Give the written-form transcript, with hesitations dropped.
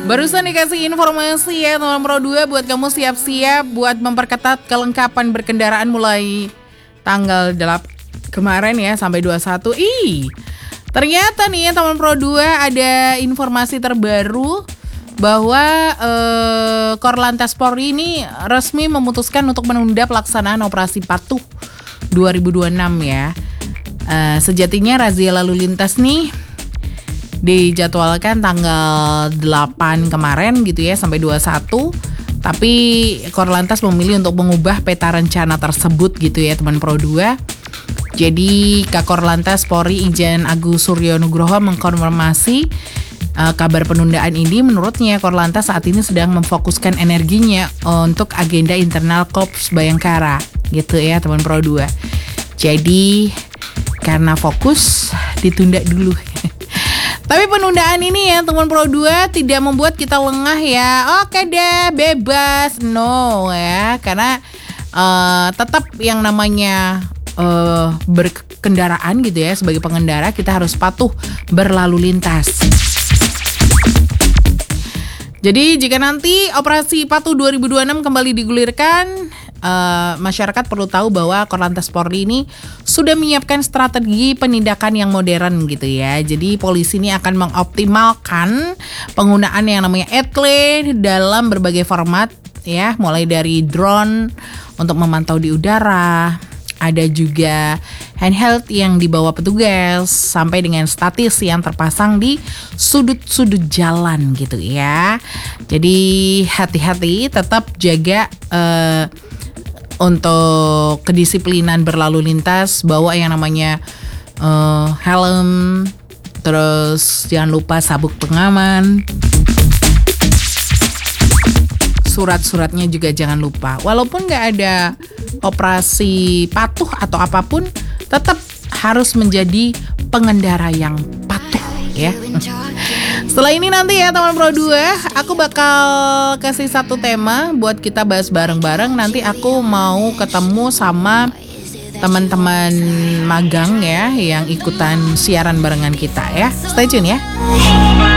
Barusan dikasih informasi ya teman Pro 2 buat kamu siap-siap buat memperketat kelengkapan berkendaraan mulai tanggal 8 kemarin ya sampai 21. Ternyata nih ya teman Pro 2 ada informasi terbaru bahwa Korlantas Polri ini resmi memutuskan untuk menunda pelaksanaan operasi patuh 2026 ya. Sejatinya razia lalu lintas nih dijadwalkan tanggal 8 kemarin gitu ya sampai 21. Tapi Korlantas memilih untuk mengubah peta rencana tersebut gitu ya teman Pro 2. Jadi Kakor Lantas Polri Irjen Agus Suryo Nugroho mengkonfirmasi kabar penundaan ini. Menurutnya Korlantas saat ini sedang memfokuskan energinya untuk agenda internal Korps Bayangkara gitu ya teman Pro 2. Jadi karena fokus ditunda dulu. Tapi penundaan ini ya teman Pro 2 tidak membuat kita lengah ya. Oke deh bebas. No ya. Karena tetap yang namanya berkendaraan gitu ya. Sebagai pengendara kita harus patuh berlalu lintas. Jadi jika nanti operasi patuh 2026 kembali digulirkan, masyarakat perlu tahu bahwa Korlantas Polri ini sudah menyiapkan strategi penindakan yang modern gitu ya. Jadi polisi ini akan mengoptimalkan penggunaan yang namanya etle dalam berbagai format ya, mulai dari drone untuk memantau di udara, ada juga handheld yang dibawa petugas, sampai dengan statis yang terpasang di sudut-sudut jalan gitu ya. Jadi hati-hati, tetap jaga untuk kedisiplinan berlalu lintas, bawa yang namanya helm, terus jangan lupa sabuk pengaman, surat-suratnya juga jangan lupa. Walaupun nggak ada operasi patuh atau apapun, tetap harus menjadi pengendara yang patuh ya. Setelah ini nanti ya teman Pro 2, aku bakal kasih satu tema buat kita bahas bareng-bareng. Nanti aku mau ketemu sama teman-teman magang ya yang ikutan siaran barengan kita ya. Stay tune ya.